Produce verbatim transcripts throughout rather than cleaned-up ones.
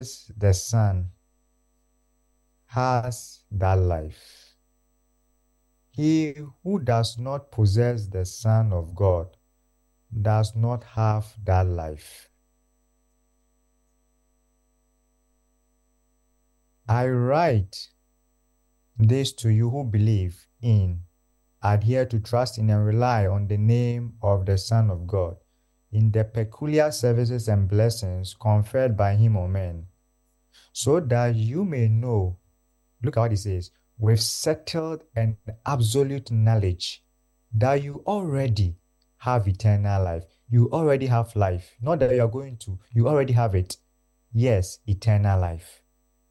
the Son has that life. He who does not possess the Son of God does not have that life. I write this to you who believe in, adhere to, trust in, and rely on the name of the Son of God, in the peculiar services and blessings conferred by him on men, so that you may know, look at what he says, with settled and absolute knowledge that you already have eternal life. You already have life. Not that you are going to, you already have it. Yes, eternal life.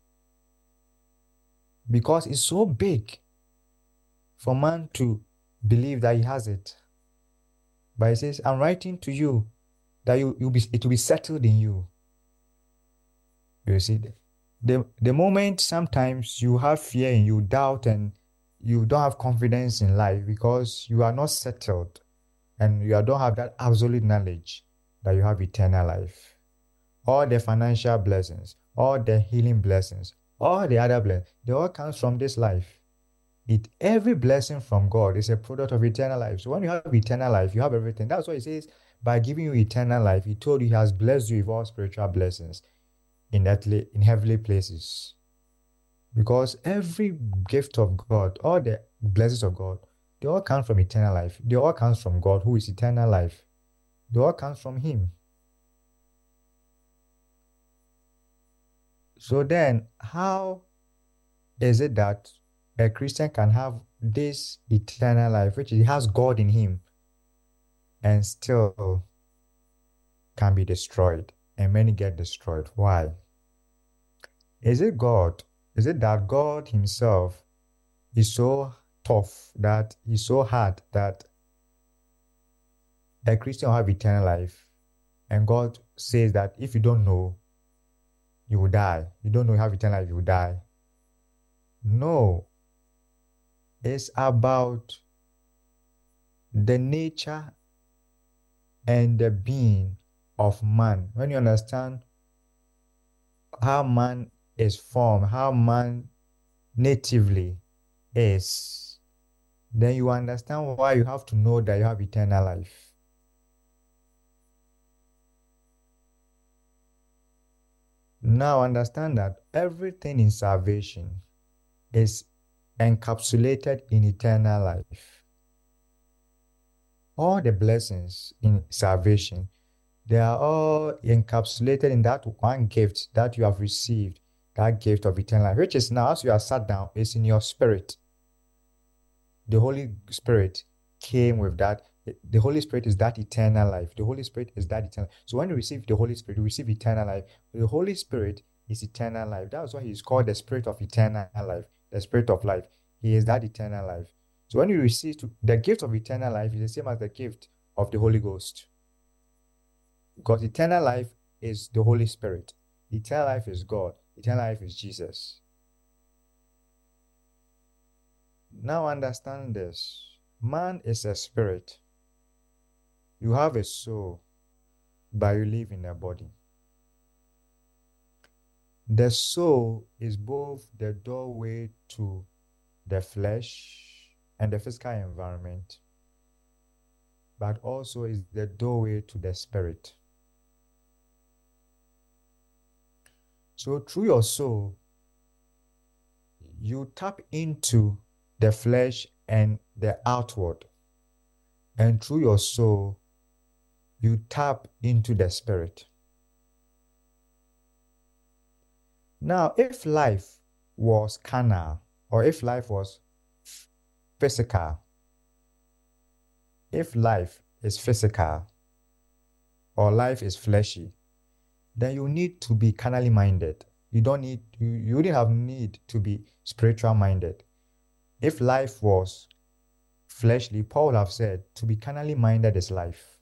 Because it's so big for man to believe that he has it. But he says, I'm writing to you that you, you'll be, it will be settled in you. You see, the, the moment sometimes you have fear and you doubt and you don't have confidence in life because you are not settled and you don't have that absolute knowledge that you have eternal life. All the financial blessings, all the healing blessings, all the other blessings, they all comes from this life. It every blessing from God is a product of eternal life. So when you have eternal life, you have everything. That's why he says, by giving you eternal life, he told you he has blessed you with all spiritual blessings in earthly, in heavenly places. Because every gift of God, all the blessings of God, they all come from eternal life. They all come from God, who is eternal life. They all come from him. So then, how is it that a Christian can have this eternal life, which he has God in him, and still can be destroyed? And many get destroyed. Why? Is it God? Is it that God himself is so tough, that he's so hard, that a Christian will have eternal life, and God says that if you don't know, you will die. You don't know you have eternal life, you will die. No. It's about the nature and the being of man. When you understand how man is formed, how man natively is, then you understand why you have to know that you have eternal life. Now understand that everything in salvation is encapsulated in eternal life. All the blessings in salvation, they are all encapsulated in that one gift that you have received, that gift of eternal life, which is now, as you are sat down, is in your spirit. The Holy Spirit came with that. The Holy Spirit is that eternal life. The Holy Spirit is that eternal. So when you receive the Holy Spirit, you receive eternal life. The Holy Spirit is eternal life. That's why he's called the Spirit of eternal life, the Spirit of life. He is that eternal life. So when you receive to, the gift of eternal life is the same as the gift of the Holy Ghost. Because eternal life is the Holy Spirit. Eternal life is God. Eternal life is Jesus. Now understand this. Man is a spirit. You have a soul, but you live in a body. The soul is both the doorway to the flesh and the physical environment, but also is the doorway to the spirit. So through your soul, you tap into the flesh and the outward. And through your soul, you tap into the spirit. Now, if life was carnal, or if life was physical, if life is physical, or life is fleshy, then you need to be carnally minded. You don't need, you, you wouldn't have need to be spiritual minded. If life was fleshly, Paul would have said, to be carnally minded is life.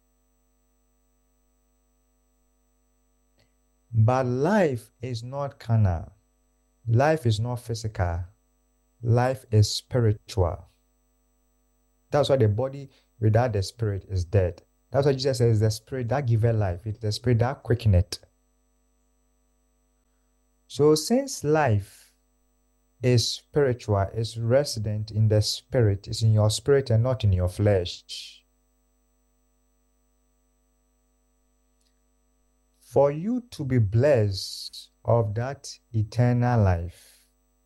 But life is not carnal. Life is not physical. Life is spiritual. That's why the body without the spirit is dead. That's why Jesus says the spirit that giveth life. It's the spirit that quickeneth. So since life is spiritual, is resident in the spirit, is in your spirit and not in your flesh. For you to be blessed of that eternal life,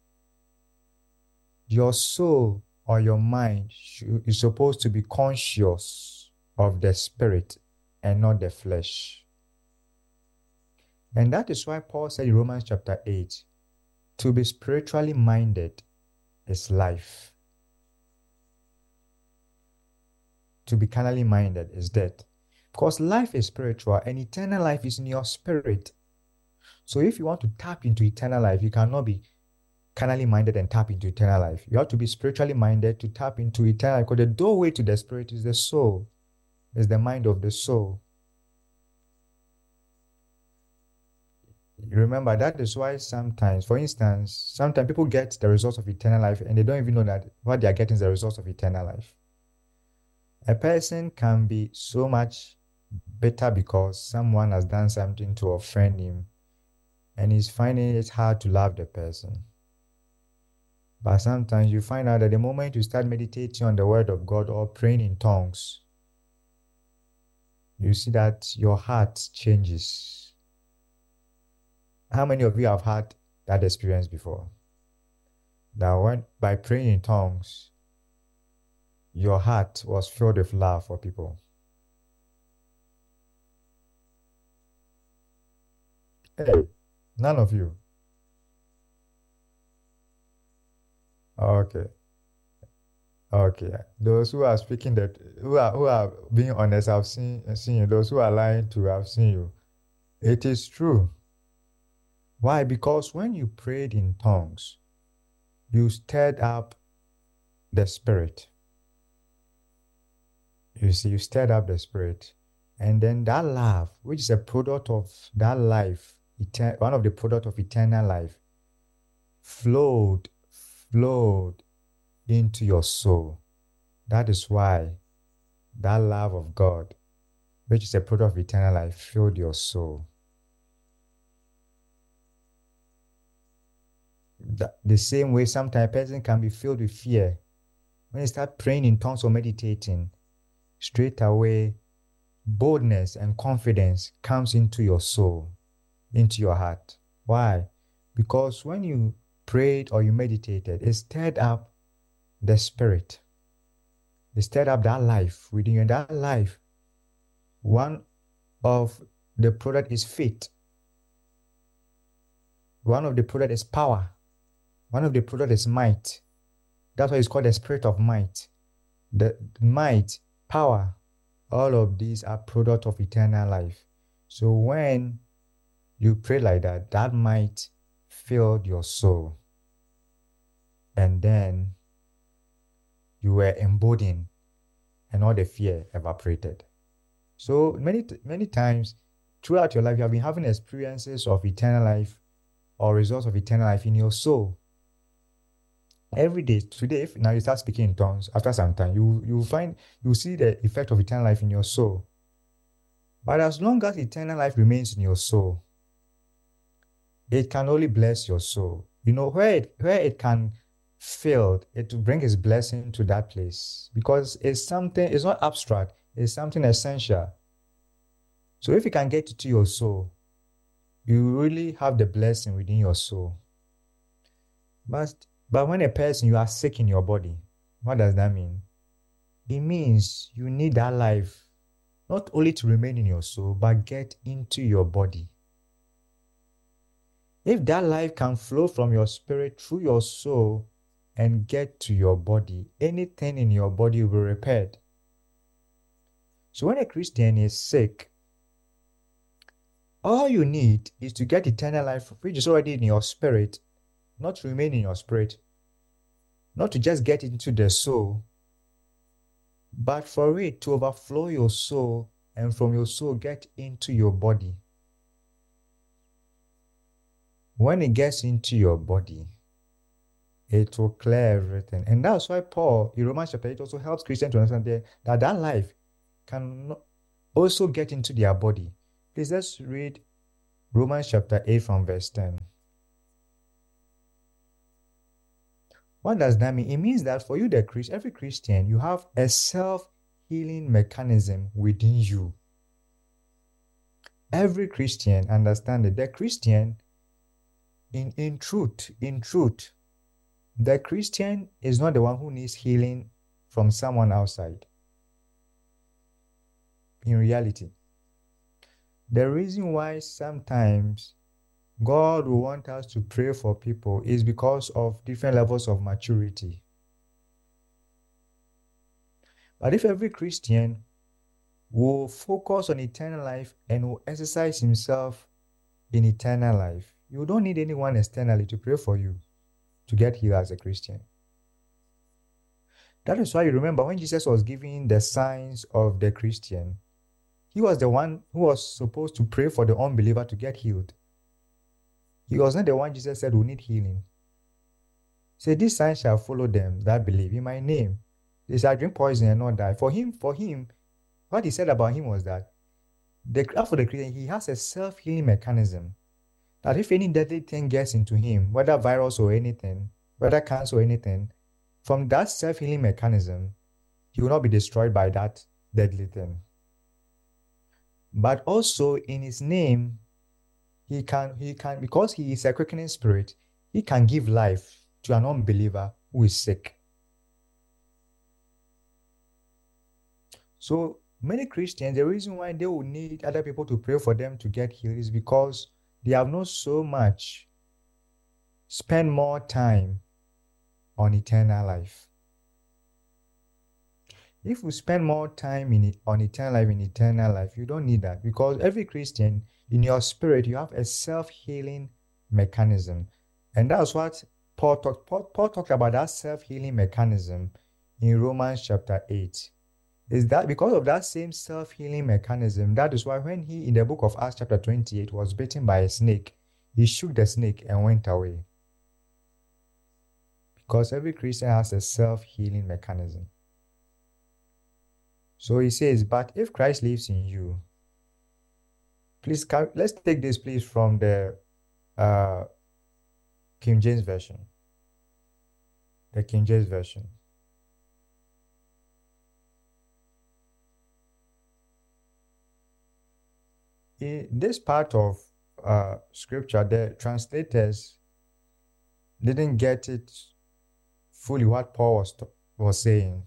your soul or your mind should, is supposed to be conscious of the spirit and not the flesh. And that is why Paul said in Romans chapter eight, to be spiritually minded is life. To be carnally minded is death. Because life is spiritual and eternal life is in your spirit. So if you want to tap into eternal life, you cannot be carnally minded and tap into eternal life. You have to be spiritually minded to tap into eternal life, because the doorway to the spirit is the soul, is the mind of the soul. Remember, that is why sometimes, for instance, sometimes people get the results of eternal life and they don't even know that what they are getting is the results of eternal life. A person can be so much bitter because someone has done something to offend him and he's finding it hard to love the person. But sometimes you find out that the moment you start meditating on the word of God or praying in tongues, you see that your heart changes. How many of you have had that experience before? That when by praying in tongues, your heart was filled with love for people. Hey, none of you. Okay. Okay. Those who are speaking that who are who are being honest, I've seen seen you. Those who are lying to, I've seen you. It is true. Why? Because when you prayed in tongues, you stirred up the spirit. You see, you stirred up the spirit. And then that love, which is a product of that life, etern- one of the product of eternal life, flowed, flowed into your soul. That is why that love of God, which is a product of eternal life, filled your soul. The, the same way sometimes a person can be filled with fear. When you start praying in tongues or meditating, straight away boldness and confidence comes into your soul, into your heart. Why? Because when you prayed or you meditated, it stirred up the spirit. It stirred up that life within you. And that life, one of the product is faith. One of the product is power. One of the product is might. That's why it's called the spirit of might. The might, power, all of these are product of eternal life. So when you pray like that, that might fill your soul. And then you were emboldened and all the fear evaporated. So many, many times throughout your life, you have been having experiences of eternal life or results of eternal life in your soul. Every day, today, if now you start speaking in tongues, after some time, you you find you see the effect of eternal life in your soul. But as long as eternal life remains in your soul, it can only bless your soul. You know, where it where it can fail, it will bring its blessing to that place because it's something, it's not abstract, it's something essential. So if you can get it to your soul, you really have the blessing within your soul. But but when a person you are sick in your body, what does that mean? It means you need that life not only to remain in your soul, but get into your body. If that life can flow from your spirit through your soul and get to your body, anything in your body will be repaired. So when a Christian is sick, all you need is to get eternal life, which is already in your spirit, not to remain in your spirit, not to just get into the soul, but for it to overflow your soul and from your soul get into your body. When it gets into your body, it will clear everything. And that's why Paul, in Romans chapter eight, also helps Christians to understand that that life can also get into their body. Please let's read Romans chapter eight from verse ten. What does that mean? It means that for you, the Christ, every Christian, you have a self-healing mechanism within you. Every Christian, understand it. The Christian, in, in truth, in truth, the Christian is not the one who needs healing from someone outside. In reality, the reason why sometimes God will want us to pray for people is because of different levels of maturity. But if every Christian will focus on eternal life and will exercise himself in eternal life, you don't need anyone externally to pray for you to get healed as a Christian. That is why you remember when Jesus was giving the signs of the Christian, he was the one who was supposed to pray for the unbeliever to get healed. He was not the one Jesus said will need healing. Say, these signs shall follow them that believe in my name. They shall drink poison and not die. For him, for him, what he said about him was that the after the Christian, he has a self-healing mechanism. That if any deadly thing gets into him, whether virus or anything, whether cancer or anything, from that self-healing mechanism, he will not be destroyed by that deadly thing. But also in his name, he can, he can, because he is a quickening spirit, he can give life to an unbeliever who is sick. So many Christians, the reason why they will need other people to pray for them to get healed is because they have not so much spend more time on eternal life. If you spend more time in it, on eternal life in eternal life, you don't need that, because every Christian, in your spirit, you have a self-healing mechanism. And that's what Paul talked, Paul, Paul talked about, that self-healing mechanism in Romans chapter eight. Is that because of that same self-healing mechanism, that is why when he, in the book of Acts chapter twenty-eight, was bitten by a snake, he shook the snake and went away. Because every Christian has a self-healing mechanism. So he says, but if Christ lives in you, please, let's take this please from the uh, King James Version. The King James Version. In this part of uh, scripture, the translators didn't get it fully what Paul was, was saying.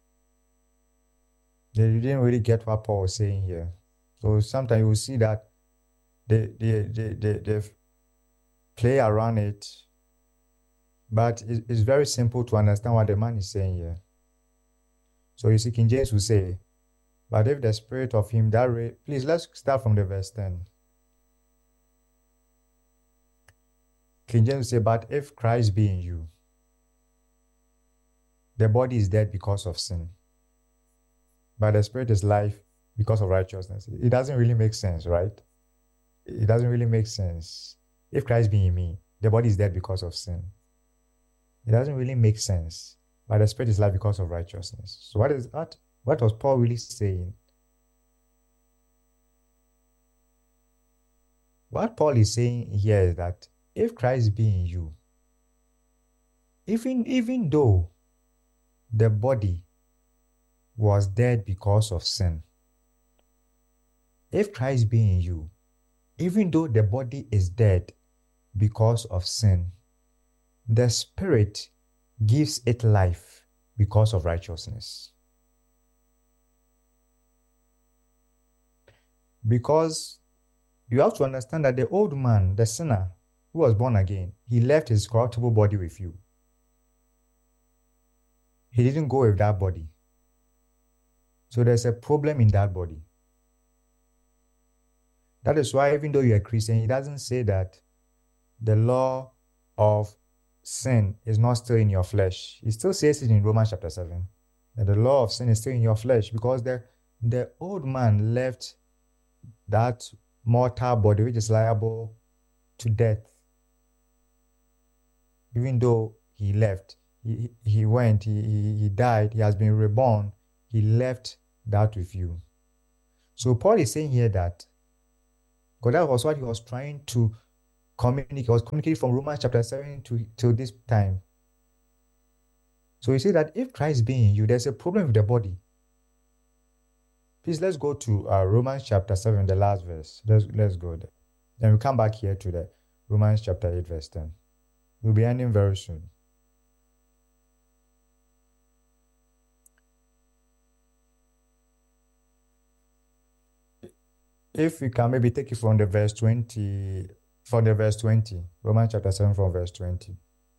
They didn't really get what Paul was saying here. So sometimes you will see that they, they, they, they, they play around it, but it's very simple to understand what the man is saying here. So you see, King James will say, but if the spirit of him that ra- please let's start from the verse ten. King James will say, but if Christ be in you, the body is dead because of sin, but the spirit is life because of righteousness. It doesn't really make sense, right? It doesn't really make sense. If Christ be in me, the body is dead because of sin. It doesn't really make sense, but the spirit is life because of righteousness. So what is that? What was Paul really saying? What Paul is saying here is that if Christ be in you, even, even though the body was dead because of sin, if Christ be in you, even though the body is dead because of sin, the spirit gives it life because of righteousness. Because you have to understand that the old man, the sinner who was born again, he left his corruptible body with you. He didn't go with that body. So there's a problem in that body. That is why even though you're a Christian, he doesn't say that the law of sin is not still in your flesh. He still says it in Romans chapter seven, that the law of sin is still in your flesh, because the, the old man left that mortal body which is liable to death. Even though he left, he, he went, he, he, he died, he has been reborn, he left that with you. So Paul is saying here that, because that was what he was trying to communicate, he was communicating from Romans chapter seven to till this time. So you see that if Christ be in you, there's a problem with the body. Please, let's go to uh, Romans chapter seven, the last verse. Let's, let's go there. Then we come back here to the Romans chapter eight, verse ten. We'll be ending very soon. If we can maybe take it from the verse twenty, from the verse twenty, Romans chapter seven from verse twenty.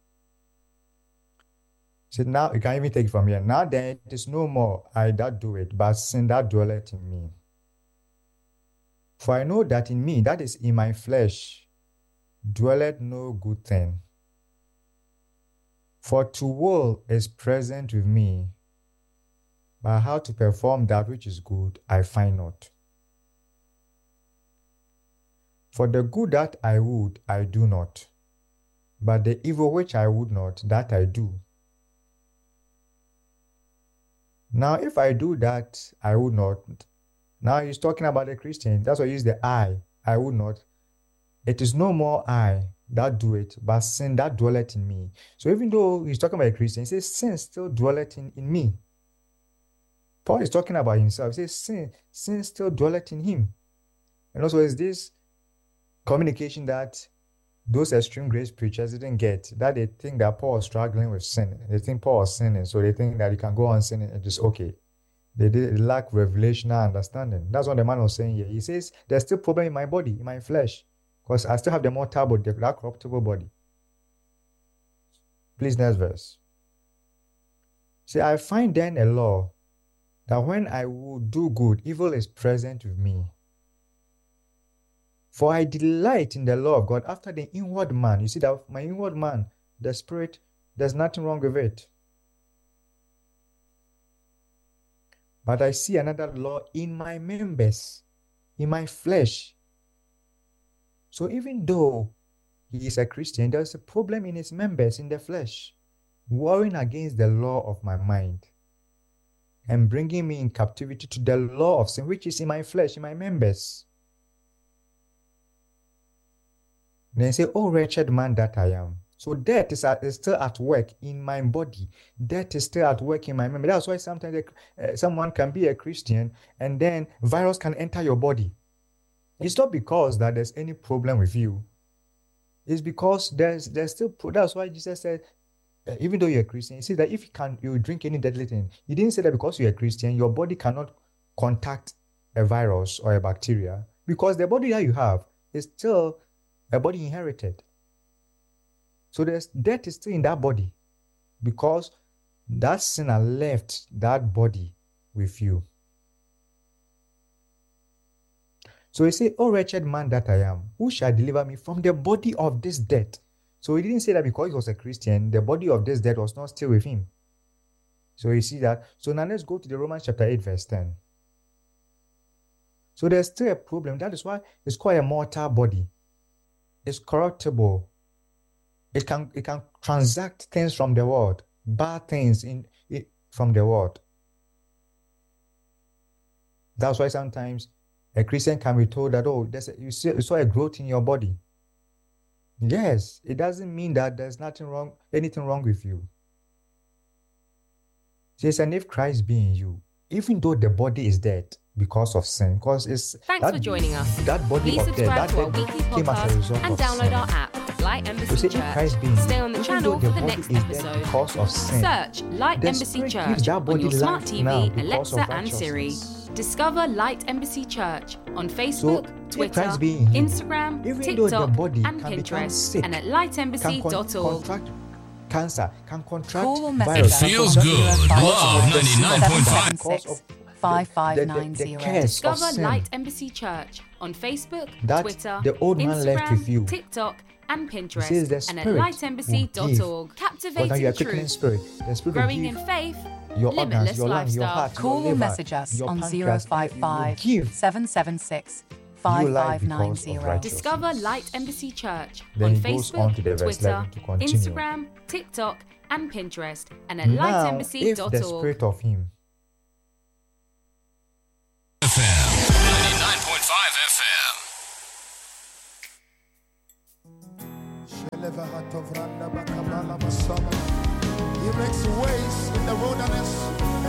See, now you can even take it from here. Now then, it is no more I that do it, but sin that dwelleth in me. For I know that in me, that is in my flesh, dwelleth no good thing. For to will is present with me, but how to perform that which is good, I find not. For the good that I would, I do not, but the evil which I would not, that I do. Now, if I do that, I would not. Now he's talking about the Christian. That's why he used the I. I would not. It is no more I that do it, but sin that dwelleth in me. So even though he's talking about a Christian, he says sin still dwelleth in, in me. Paul is talking about himself. He says sin, sin still dwelleth in him. And also is this communication that those extreme grace preachers didn't get, that they think that Paul was struggling with sin. They think Paul was sinning, so they think that he can go on sinning and just okay. They did lack revelational understanding. That's what the man was saying here. He says, there's still problem in my body, in my flesh, because I still have the mortal body, that corruptible body. Please, next verse. See, I find then a law that when I would do good, evil is present with me. For I delight in the law of God after the inward man. You see that my inward man, the spirit, there's nothing wrong with it. But I see another law in my members, in my flesh. So even though he is a Christian, there's a problem in his members, in the flesh, warring against the law of my mind and bringing me in captivity to the law of sin, which is in my flesh, in my members. Then say, oh, wretched man that I am. So death is, at, is still at work in my body. Death is still at work in my memory. That's why sometimes uh, someone can be a Christian and then virus can enter your body. It's not because that there's any problem with you. It's because there's there's still, that's why Jesus said, uh, even though you're a Christian, he said that if you can you drink any deadly thing, he didn't say that because you're a Christian, your body cannot contact a virus or a bacteria, because the body that you have is still a body inherited. So there's death is still in that body because that sinner left that body with you. So he said, oh, wretched man that I am, who shall deliver me from the body of this death? So he didn't say that because he was a Christian, the body of this death was not still with him. So you see that. So now let's go to the Romans chapter eight, verse ten. So there's still a problem. That is why it's called a mortal body. It's corruptible. It can it can transact things from the world, bad things in it from the world. That's why sometimes a Christian can be told that, oh, there's a, you, see, you saw a growth in your body. Yes, it doesn't mean that there's nothing wrong, anything wrong with you. Yes, and if Christ be in you, even though the body is dead because of sin, because it's thanks that, for joining us. That body Please of death, that subscribe to our weekly came as a result podcast and of download sin. our app, Light Embassy See, Church. Stay on the channel for the next episode. Because of sin, Search Light the Embassy Spirit Church gives that on body your smart life T now V, because of Alexa, and Siri. righteousness. Discover Light Embassy Church on Facebook, So, if Twitter, Christ be in him, Instagram, even though the TikTok, body and can become Pinterest, sick, and at light embassy can dot con- org. contract cancer, can contract Call or virus. message can feels contract good. because Love of the ninety-nine point five. because of five five the- the- nine the zero. curse of Discover sin Light Embassy Church on Facebook, that Twitter, the old man Instagram, left with you. TikTok, and Pinterest, says the and at Spirit light embassy dot org. will give. Because now you Captivating are quickening truth, spirit. The Spirit growing will in give faith, your limitless organs, your lungs, your lifestyle. heart, Call your or liver, message us your on pancreas, zero five will five give seven seven six you five life five nine because of zero. righteousness. Discover Light Embassy Church Then on he goes on to the Facebook, verse Twitter, eleven to continue. Instagram, TikTok, and Pinterest, and at light Now, embassy if dot the org. Spirit of Him F M ninety-nine point five F M. makes ways in the wilderness.